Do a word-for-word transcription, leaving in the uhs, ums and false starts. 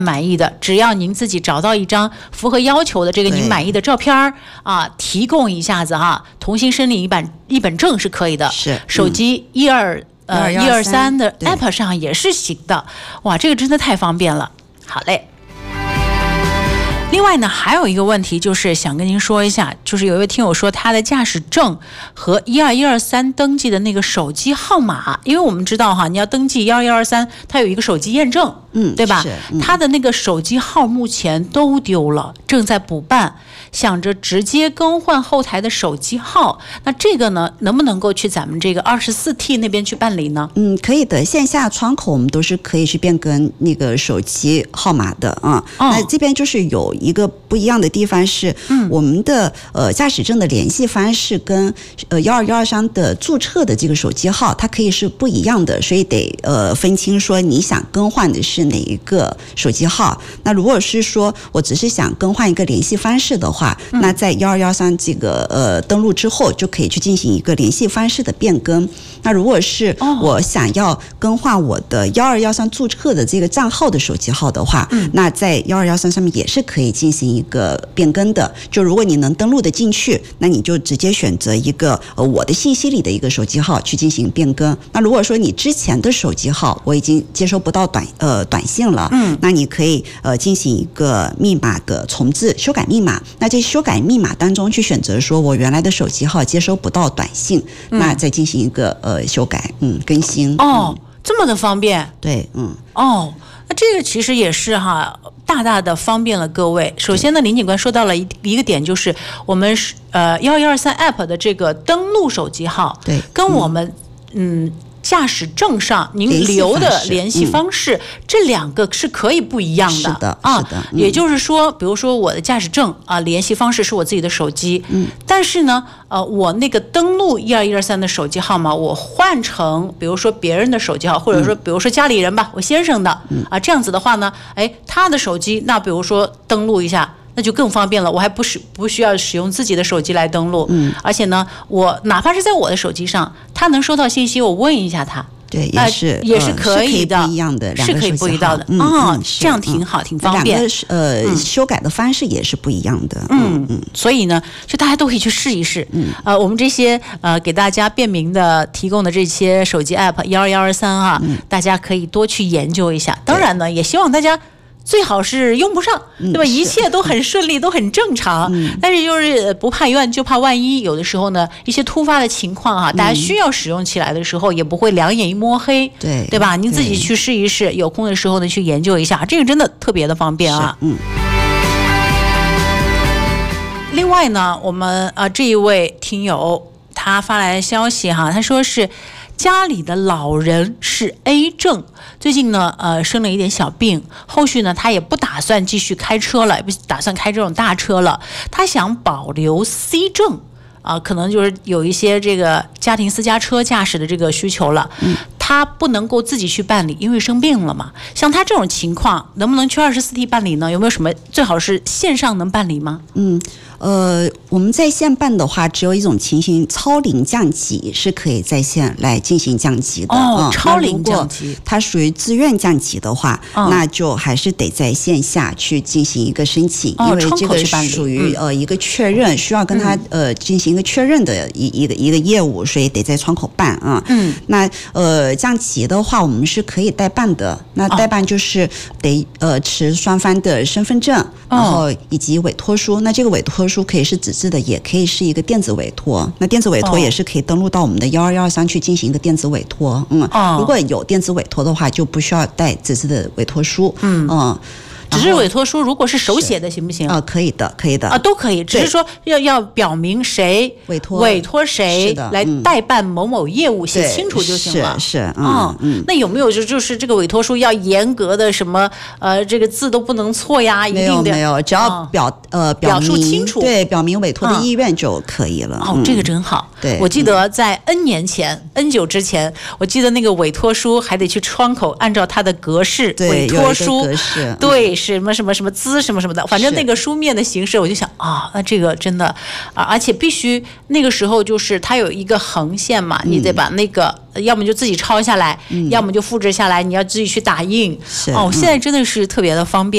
满意的，只要您自己找到一张符合要求的这个您满意的照片啊，提供一下子哈、啊，同心申领一本一本证是可以的。 是， 手机一二呃一二三的 App 上也是行的。哇，这个真的太方便了。好嘞。另外呢，还有一个问题就是想跟您说一下，就是有一位听友说他的驾驶证和一二一二三登记的那个手机号码，因为我们知道哈，你要登记一二一二三，它有一个手机验证， 嗯， 对吧？ 嗯、 他的那个手机号目前都丢了，正在补办，想着直接更换后台的手机号。那这个呢，能不能够去咱们这个二十四 T 那边去办理呢？ 嗯，可以的，线下窗口我们都是可以去变更那个手机号码的啊、嗯哦。那这边就是有一个不一样的地方是，嗯，我们的呃驾驶证的联系方式跟呃幺二幺二三的注册的这个手机号，它可以是不一样的，所以得呃分清说你想更换的是哪一个手机号。那如果是说我只是想更换一个联系方式的话，嗯、那在幺二幺三这个呃登录之后，就可以去进行一个联系方式的变更。那如果是我想要更换我的幺二幺三注册的这个账号的手机号的话，嗯、那在幺二幺三上面也是可以进行一个变更的。就如果你能登录的进去，那你就直接选择一个呃我的信息里的一个手机号去进行变更。那如果说你之前的手机号我已经接收不到短呃短信了，嗯，那你可以呃进行一个密码的重置修改密码。那这修改密码当中去选择说我原来的手机号接收不到短信，嗯、那再进行一个呃修改，嗯，更新。 哦， 嗯、 这么的方便。 对，嗯， 哦。那这个其实也是哈，大大的方便了各位。首先呢，林警官说到了一一个点，就是我们呃幺一二三 App 的这个登录手机号，对，跟我们嗯。嗯驾驶证上您留的联系方式，嗯、这两个是可以不一样的。 是的， 啊， 是的。嗯、 也就是说，比如说我的驾驶证啊，联系方式是我自己的手机，嗯，但是呢，呃，我那个登录一二一二三的手机号码，我换成比如说别人的手机号，或者说比如说家里人吧，我先生的，嗯、啊，这样子的话呢，哎，他的手机，那比如说登录一下。那就更方便了，我还不是不需要使用自己的手机来登录，嗯，而且呢，我哪怕是在我的手机上，他能收到信息，我问一下他， 对，也是、 呃、也是可以的， 呃、是可以不一样的， 是可以不一样的， 嗯、 哦， 嗯这样挺好，挺方便。 两个呃、嗯、修改的方式也是不一样的， 嗯嗯，所以呢，就大家都可以去试一试，嗯，呃，我们这些呃给大家便民的提供的这些手机 app 幺二幺二三啊，嗯、大家可以多去研究一下。当然呢，也希望大家。最好是用不上，对吧？嗯、一切都很顺利，都很正常。嗯、但是就是不怕万，就怕万一。有的时候呢，一些突发的情况啊，嗯、大家需要使用起来的时候，也不会两眼一摸黑，对对吧？您自己去试一试，有空的时候呢，去研究一下，这个真的特别的方便啊。嗯。另外呢，我们啊、呃、这一位听友他发来的消息哈，他说是。家里的老人是 A 症，最近呢，呃，生了一点小病，后续呢，他也不打算继续开车了，也不打算开这种大车了，他想保留 C 症，啊、呃，可能就是有一些这个家庭私家车驾驶的这个需求了，嗯，他不能够自己去办理，因为生病了嘛。像他这种情况，能不能去二十四 T 办理呢？有没有什么最好是线上能办理吗？ 嗯。呃，我们在线办的话，只有一种情形，超龄降级是可以在线来进行降级的。 哦， 嗯、 超龄降级， 它属于自愿降级的话，嗯、那就还是得在线下去进行一个申请， 哦、 因为这个属于、嗯、呃一个确认，需要跟他、嗯、呃进行一个确认的一一个一个业务，所以得在窗口办啊。嗯，那呃降级的话，我们是可以代办的。那代办就是得、哦、呃持双方的身份证，然后以及委托书。那这个委托书可以是纸质的，也可以是一个电子委托。那电子委托也是可以登录到我们的幺二幺二三去进行一个电子委托。嗯，哦、如果有电子委托的话，就不需要带纸质的委托书。嗯嗯。 只是委托书如果是手写的行不行？ 啊、呃，可以的，可以的啊， 都可以。只是说要要表明谁委托委托谁来代办某某业务，写清楚就行了。 是是， 嗯、哦、嗯。那有没有就就是这个委托书要严格的什么呃这个字都不能错呀？一定的没有没有，只要表、哦、呃表述清楚， 对，表明委托的意愿就可以了。 哦，嗯、这个真好。 对， 我记得在 N 年前 N 久之前，我记得那个委托书还得去窗口按照它的格式，委托书格式， 对，什么什么什么。资什么什么的，反正那个书面的形式，我就想啊，那这个真的啊，而且必须那个时候就是它有一个横线嘛，嗯、你得把那个要么就自己抄下来，嗯、要么就复制下来，你要自己去打印。哦，现在真的是特别的方便。